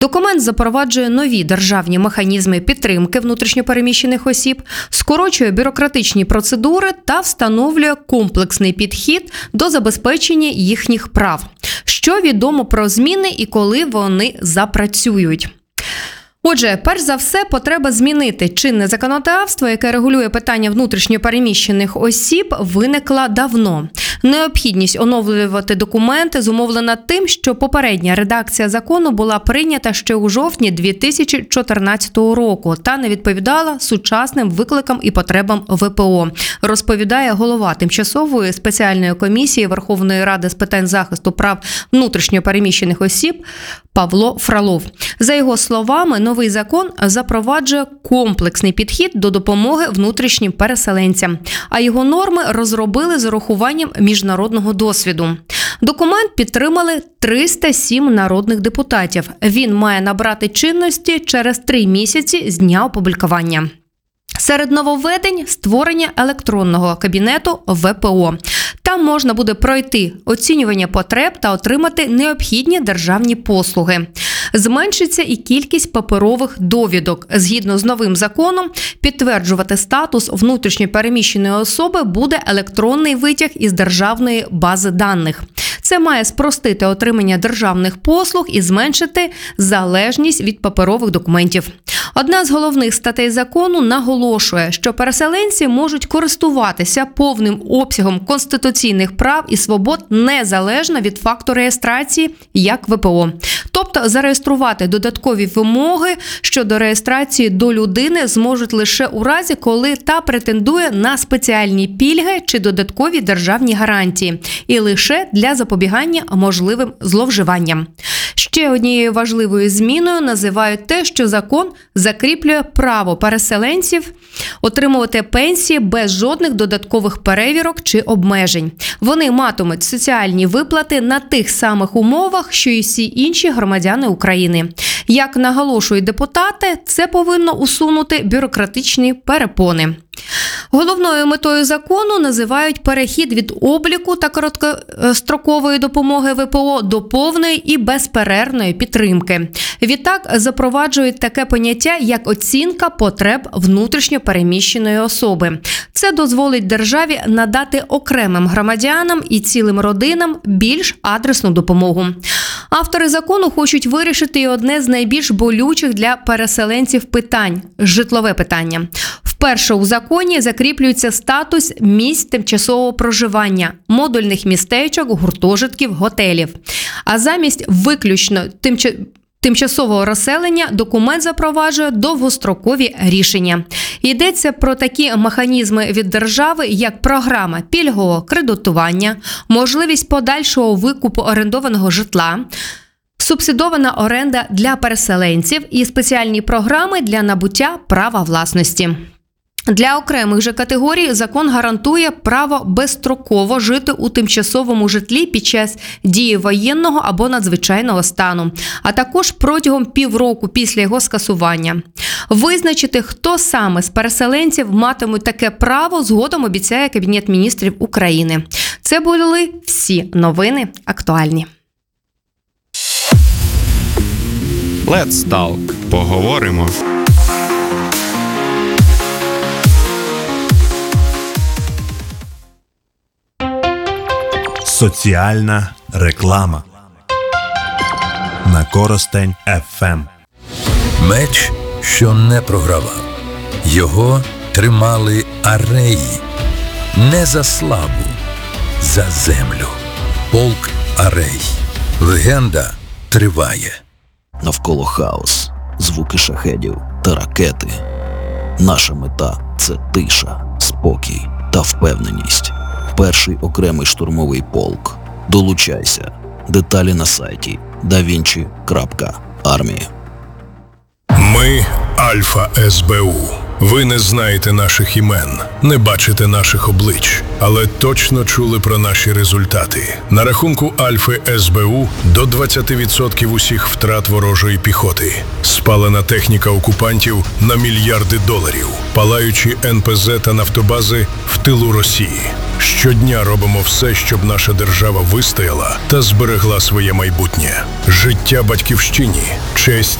Документ запроваджує нові державні механізми підтримки внутрішньопереміщених осіб, скорочує бюрократичні процедури та встановлює комплексний підхід до забезпечення їхніх прав. Що відомо про зміни і коли вони запрацюють? Отже, перш за все, потреба змінити чинне законодавство, яке регулює питання внутрішньопереміщених осіб, виникла давно. Необхідність оновлювати документи зумовлена тим, що попередня редакція закону була прийнята ще у жовтні 2014 року та не відповідала сучасним викликам і потребам ВПО, розповідає голова Тимчасової спеціальної комісії Верховної Ради з питань захисту прав внутрішньопереміщених осіб Павло Фролов. За його словами, новий закон запроваджує комплексний підхід до допомоги внутрішнім переселенцям, а його норми розробили з урахуванням міжнародного досвіду. Документ підтримали 307 народних депутатів. Він має набрати чинності через 3 місяці з дня опублікування. Серед нововведень – створення електронного кабінету ВПО. Там можна буде пройти оцінювання потреб та отримати необхідні державні послуги. Зменшиться і кількість паперових довідок. Згідно з новим законом, підтверджувати статус внутрішньопереміщеної особи буде електронний витяг із державної бази даних. Це має спростити отримання державних послуг і зменшити залежність від паперових документів. Одна з головних статей закону наголошує, що переселенці можуть користуватися повним обсягом конституційних прав і свобод незалежно від факту реєстрації як ВПО. Тобто зареєструвати додаткові вимоги щодо реєстрації до людини зможуть лише у разі, коли та претендує на спеціальні пільги чи додаткові державні гарантії, і лише для запобігання можливим зловживанням. Ще однією важливою зміною називають те, що закон закріплює право переселенців отримувати пенсії без жодних додаткових перевірок чи обмежень. Вони матимуть соціальні виплати на тих самих умовах, що і всі інші громадяни України. Як наголошують депутати, це повинно усунути бюрократичні перепони. Головною метою закону називають перехід від обліку та короткострокової допомоги ВПО до повної і безперервної підтримки. Відтак запроваджують таке поняття, як оцінка потреб внутрішньопереміщеної особи. Це дозволить державі надати окремим громадянам і цілим родинам більш адресну допомогу. Автори закону хочуть вирішити і одне з найбільш болючих для переселенців питань – житлове питання. Вперше у законі закріплюється статус місць тимчасового проживання, модульних містечок, гуртожитків, готелів. А замість виключно тимчасового розселення документ запроваджує довгострокові рішення. Йдеться про такі механізми від держави, як програма пільгового кредитування, можливість подальшого викупу орендованого житла, субсидована оренда для переселенців і спеціальні програми для набуття права власності. Для окремих же категорій закон гарантує право безстроково жити у тимчасовому житлі під час дії воєнного або надзвичайного стану, а також протягом півроку після його скасування. Визначити, хто саме з переселенців матимуть таке право, згодом обіцяє Кабінет міністрів України. Це були всі новини актуальні. Let's Talk. Поговоримо. Соціальна реклама на Коростень ФМ. Меч, що не програвав. Його тримали ареї. Не за славу, за землю. Полк Арей. Легенда триває. Навколо хаос, звуки шахедів та ракети. Наша мета – це тиша, спокій та впевненість. Перший окремий штурмовий полк. Долучайся. Деталі на сайті davinci.army. Ми – Альфа СБУ. Ви не знаєте наших імен, не бачите наших облич, але точно чули про наші результати. На рахунку Альфи СБУ до 20% усіх втрат ворожої піхоти. Спалена техніка окупантів на мільярди доларів. Палаючі НПЗ та нафтобази в тилу Росії. Щодня робимо все, щоб наша держава вистояла та зберегла своє майбутнє. Життя батьківщині, честь